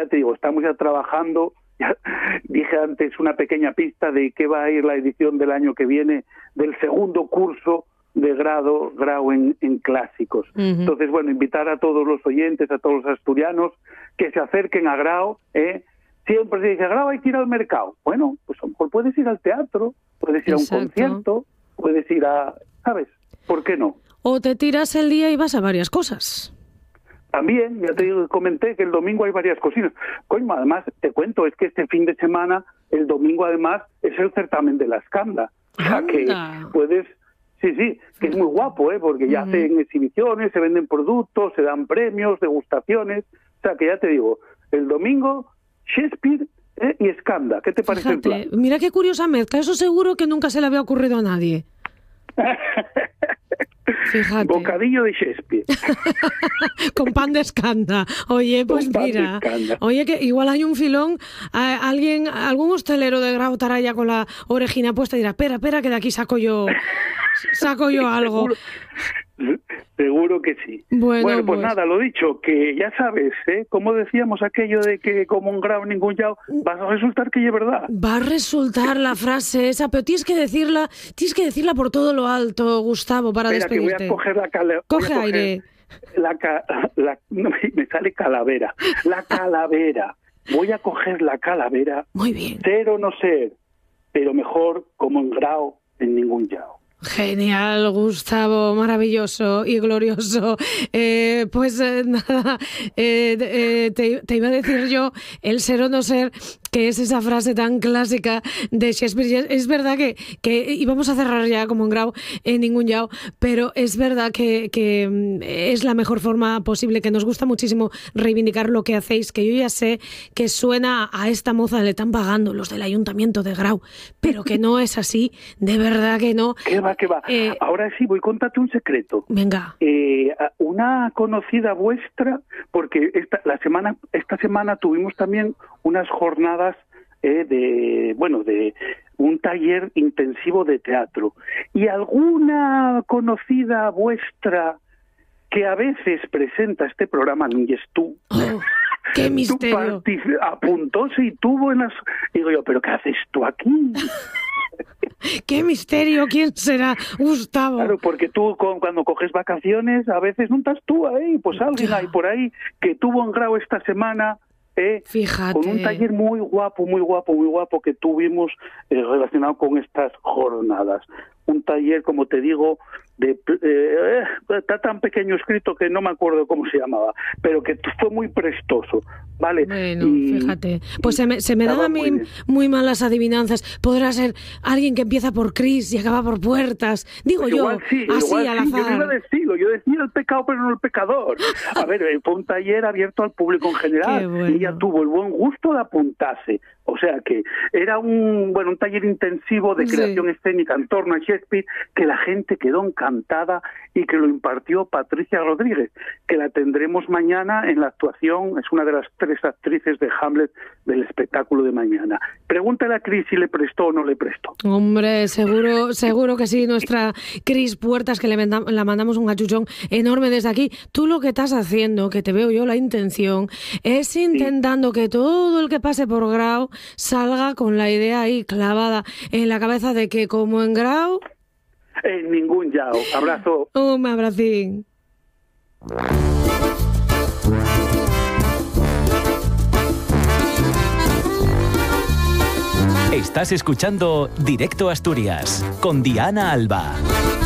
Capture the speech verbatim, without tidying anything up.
ya te digo, estamos ya trabajando, ya dije antes una pequeña pista de qué va a ir la edición del año que viene del segundo curso de grado, grado en, en clásicos. Uh-huh. Entonces, bueno, invitar a todos los oyentes, a todos los asturianos, que se acerquen a Grao, ¿eh? Siempre se dice, Grao hay que ir al mercado. Bueno, pues a lo mejor puedes ir al teatro, puedes ir Exacto. a un concierto, puedes ir a... ¿Sabes? ¿Por qué no? O te tiras el día y vas a varias cosas. También, ya te digo, comenté que el domingo hay varias cocinas. Coño, además, te cuento, es que este fin de semana, el domingo además, es el certamen de la Escanda. O sea, que puedes... Sí, sí, que es muy guapo, ¿eh? Porque ya uh-huh. hacen exhibiciones, se venden productos, se dan premios, degustaciones. O sea, que ya te digo, el domingo, Shakespeare ¿eh? y Escanda. ¿Qué te parece Fíjate, el plan? Mira qué curiosa mezcla. Eso seguro que nunca se le había ocurrido a nadie. Fíjate. Bocadillo de Shakespeare. Con pan de Escanda. Oye, pues Con mira. Oye, que igual hay un filón. A, alguien, algún hostelero de Grao estará ya con la orejina puesta y dirá, espera, espera, que de aquí saco yo... Saco yo algo. Seguro, seguro que sí. Bueno, bueno pues, pues nada, lo dicho, que ya sabes, ¿eh? Como decíamos aquello de que como un grao ningún yao, va a resultar que es verdad. Va a resultar la frase esa, pero tienes que decirla, tienes que decirla por todo lo alto, Gustavo, para Espera, despedirte. Que voy a coger la cala- Coge voy a coger aire. La, ca- la no, me sale calavera. La calavera. Voy a coger la calavera. Muy bien. Ser o no ser, pero mejor como en grao en ningún yao. Genial, Gustavo, maravilloso y glorioso. Eh, pues eh, nada, eh, eh, te, te iba a decir yo, el ser o no ser, que es esa frase tan clásica de Shakespeare. Es verdad que, que íbamos a cerrar ya como en Grao, en ningún yao, pero es verdad que, que es la mejor forma posible, que nos gusta muchísimo reivindicar lo que hacéis, que yo ya sé que suena a esta moza, le están pagando los del Ayuntamiento de Grao, pero que no es así, de verdad que no. ¿Qué va, qué va? Eh, Ahora sí, voy a contarte un secreto. Venga. Eh, una conocida vuestra, porque esta, la semana, esta semana tuvimos también unas jornadas eh, de, bueno, de un taller intensivo de teatro. Y alguna conocida vuestra que a veces presenta este programa, no y es tú. Oh, ¡qué misterio! Partic- apuntóse y tuvo en las... Digo yo, ¿pero qué haces tú aquí? ¡Qué misterio! ¿Quién será? Gustavo. Claro, porque tú con, cuando coges vacaciones, a veces no estás tú ahí, pues alguien ya. hay por ahí que tuvo en Grao esta semana, eh, Fíjate. con un taller muy guapo, muy guapo, muy guapo que tuvimos eh, relacionado con estas jornadas. Un taller, como te digo, de eh, está tan pequeño escrito que no me acuerdo cómo se llamaba, pero que fue muy prestoso, ¿vale? Bueno, y, fíjate. Pues se me, se me dan a mí muy, muy malas adivinanzas. Podrá ser alguien que empieza por Cris y acaba por Puertas. Digo pues yo, igual sí, así igual al sí. azar. Yo no iba a decirlo, yo decía el pecado pero no el pecador. A ver, fue un taller abierto al público en general. Bueno. Y ella tuvo el buen gusto de apuntarse. O sea que era un bueno un taller intensivo de creación sí. escénica en torno a Shakespeare, que la gente quedó encantada y que lo impartió Patricia Rodríguez, que la tendremos mañana en la actuación, es una de las tres actrices de Hamlet del espectáculo de mañana. Pregúntale a Cris si le prestó o no le prestó. Hombre, seguro seguro que sí, nuestra Cris Puertas, que le manda, la mandamos un achuchón enorme desde aquí. Tú lo que estás haciendo, que te veo yo la intención, es intentando sí. que todo el que pase por Grao salga con la idea ahí clavada en la cabeza de que como en Grao... En ningún yao. Abrazo. Un abracín. Estás escuchando Directo Asturias con Diana Alba.